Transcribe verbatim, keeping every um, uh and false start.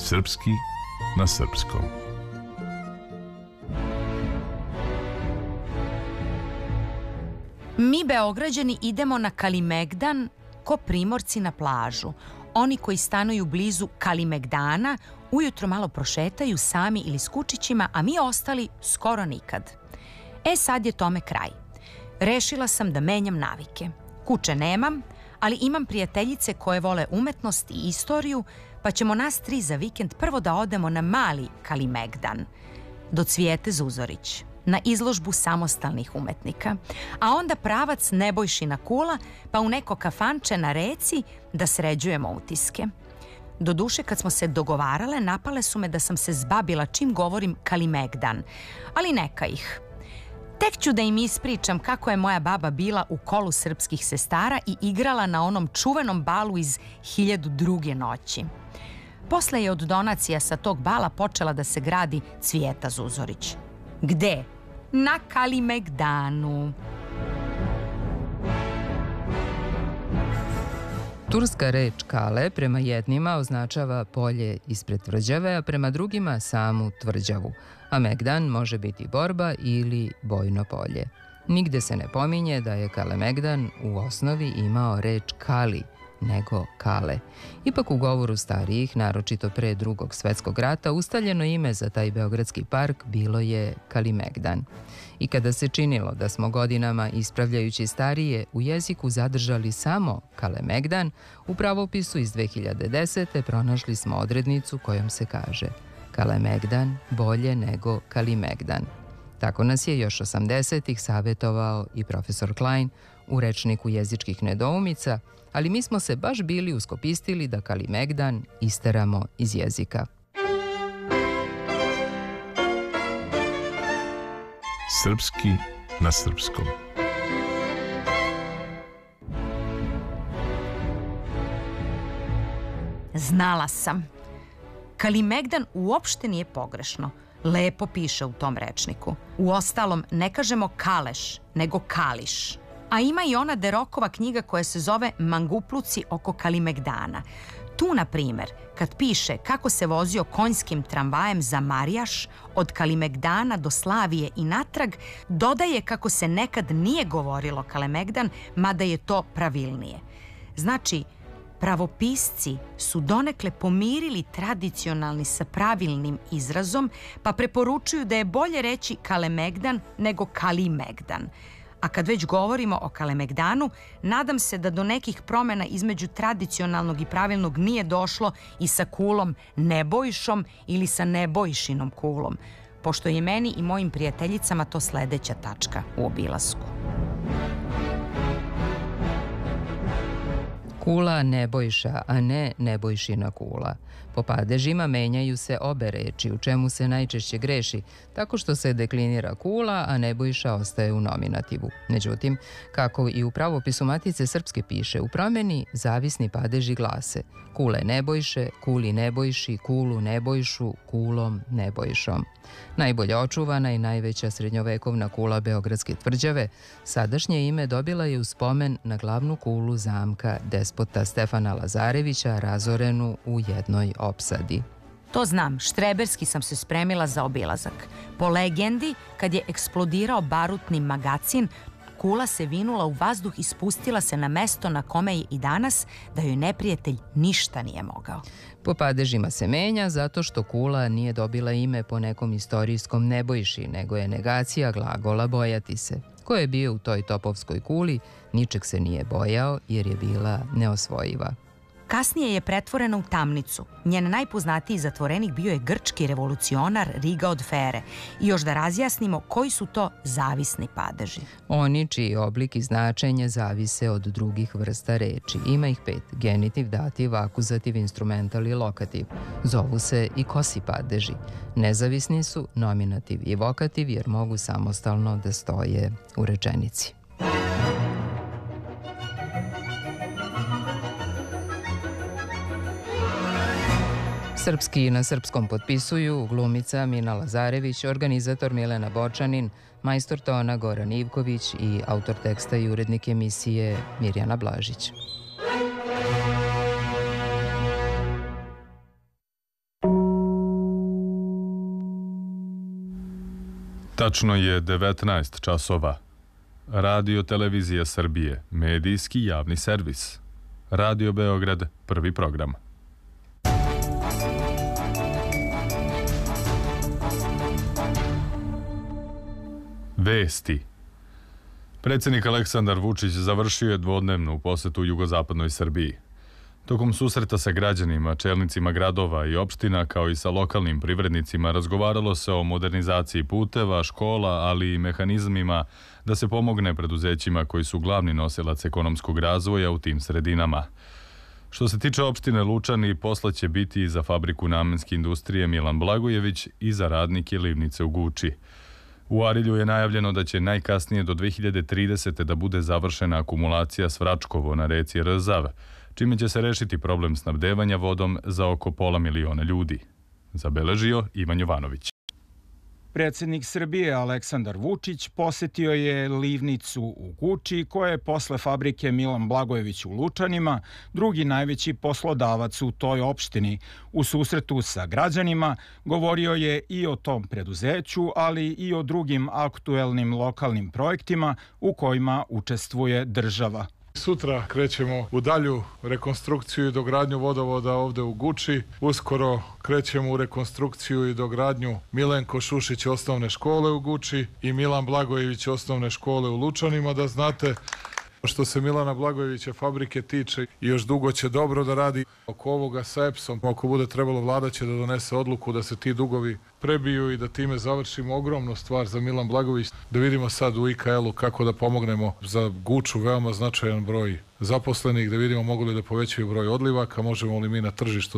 Srpski na srpskom. Mi Beograđani idemo na Kalimegdan ko Primorci na plažu. Oni koji stanuju blizu Kalimegdana ujutro malo prošetaju sami ili s kučićima, a mi ostali skoro nikad. E sad je tome kraj. Rešila sam da menjam navike. Kuće nemam, ali imam prijateljice koje vole umetnost i istoriju, pa ćemo nas tri za vikend prvo da odemo na mali Kalimegdan, do Cvijete Zuzorić, na izložbu samostalnih umetnika, a onda pravac Nebojšina kula, pa u neko kafanče na reci da sređujemo utiske. Doduše, kad smo se dogovarale, napale su me da sam se zbabila čim govorim Kalimegdan, ali neka ih. Tek ću da im ispričam kako je moja baba bila u kolu srpskih sestara i igrala na onom čuvenom balu iz hiljadu druge noći. Posle je od donacija sa tog bala počela da se gradi Cvijeta Zuzorić. Gde? Na Kalimegdanu. Turska reč kale prema jednima označava polje ispred tvrđave, a prema drugima samu tvrđavu, a Megdan može biti borba ili bojno polje. Nigde se ne pominje da je Kalemegdan u osnovi imao reč kali, nego kale. Ipak u govoru starijih, naročito pre Drugog svetskog rata, ustaljeno ime za taj beogradski park bilo je Kalimegdan. I kada se činilo da smo godinama, ispravljajući starije, u jeziku zadržali samo Kalemegdan, u pravopisu iz dve hiljade desete. pronašli smo odrednicu kojom se kaže Kalemegdan bolje nego Kalimegdan. Tako nas je još osamdesetih savetovao i profesor Klein u rečniku jezičkih nedoumica, ali mi smo se baš bili uskopistili da Kalimegdan isteramo iz jezika. Srpski na srpskom. Znala sam. Kalimegdan uopšte nije pogrešno. Lepo piše u tom rečniku. Uostalom, ne kažemo kaleš, nego kališ. A ima i ona Derokova knjiga koja se zove Mangupluci oko Kalimegdana. Tu, na primer, kad piše kako se vozio konjskim tramvajem za Marijaš od Kalimegdana do Slavije i natrag, dodaje kako se nekad nije govorilo Kalemegdan, mada je to pravilnije. Znači, pravopisci su donekle pomirili tradicionalni sa pravilnim izrazom, pa preporučuju da je bolje reći Kalemegdan nego Kalimegdan. A kad već govorimo o Kalemegdanu, nadam se da do nekih promjena između tradicionalnog i pravilnog nije došlo i sa kulom Nebojšom ili sa Nebojšinom kulom, pošto je meni i mojim prijateljicama to sledeća tačka u obilasku. Kula Nebojša, a ne Nebojšina kula. Po padežima menjaju se obe reči, u čemu se najčešće greši, tako što se deklinira kula, a Nebojša ostaje u nominativu. Međutim, kako i u pravopisu Matice Srpske piše, u promeni zavisni padeži glase kule Nebojše, kuli Nebojši, kulu Nebojšu, kulom Nebojšom. Najbolje očuvana i najveća srednjovekovna kula Beogradske tvrđave, sadašnje ime dobila je u spomen na glavnu kulu zamka despota Stefana Lazarevića, razorenu u jednoj opsadi. To znam, štreberski sam se spremila za obilazak. Po legendi, kad je eksplodirao barutni magacin, kula se vinula u vazduh i spustila se na mesto na kome je i danas, da joj neprijatelj ništa nije mogao. Po padežima se menja zato što kula nije dobila ime po nekom istorijskom Nebojši, nego je negacija glagola bojati se. Ko je bio u toj topovskoj kuli, ničeg se nije bojao jer je bila neosvojiva. Kasnije je pretvorena u tamnicu. Njen najpoznatiji zatvorenik bio je grčki revolucionar Riga od Fere. I još da razjasnimo koji su to zavisni padeži. Oni čiji oblik i značenje zavise od drugih vrsta reči. Ima ih pet: genitiv, dativ, akuzativ, instrumental i lokativ. Zovu se i kosi padeži. Nezavisni su nominativ i vokativ jer mogu samostalno da stoje u rečenici. Srpski na srpskom potpisuju glumica Mina Lazarević, organizator Milena Bočanin, majstor tona Goran Ivković i autor teksta i urednik emisije Mirjana Blažić. Tačno je devetnaest časova. Radio Televizija Srbije, medijski javni servis. Radio Beograd, prvi program. Vesti. Predsjednik Aleksandar Vučić završio je dvodnevnu posetu jugozapadnoj Srbiji. Tokom susreta sa građanima, čelnicima gradova i opština, kao i sa lokalnim privrednicima, razgovaralo se o modernizaciji puteva, škola, ali i mehanizmima da se pomogne preduzećima koji su glavni nosilac ekonomskog razvoja u tim sredinama. Što se tiče opštine Lučani, posla će biti i za fabriku namenske industrije Milan Blagojević i za radnike livnice u Guči. U Arilju je najavljeno da će najkasnije do dve hiljade tridesete. da bude završena akumulacija Svračkovo na reci Rzav, čime će se rešiti problem snabdevanja vodom za oko pola miliona ljudi. Zabeležio Ivan Jovanović. Predsjednik Srbije Aleksandar Vučić posetio je livnicu u Guči, koja je posle fabrike Milan Blagojević u Lučanima drugi najveći poslodavac u toj opštini. U susretu sa građanima govorio je i o tom preduzeću, ali i o drugim aktuelnim lokalnim projektima u kojima učestvuje država. Sutra krećemo u dalju rekonstrukciju i dogradnju vodovoda ovde u Guči. Uskoro krećemo u rekonstrukciju i dogradnju Milenko Šušić osnovne škole u Guči i Milan Blagojević osnovne škole u Lučanima, da znate. Što se Milana Blagojevića fabrike tiče, još dugo će dobro da radi. Oko ovoga sa E P S-om, ako bude trebalo, vlada će da donese odluku da se ti dugovi prebiju i da time završimo ogromnu stvar za Milan Blagojević. Da vidimo sad u I K L-u kako da pomognemo za Guču, veoma značajan broj zaposlenih, da vidimo mogu li da povećaju broj odlivaka, možemo li mi na tržištu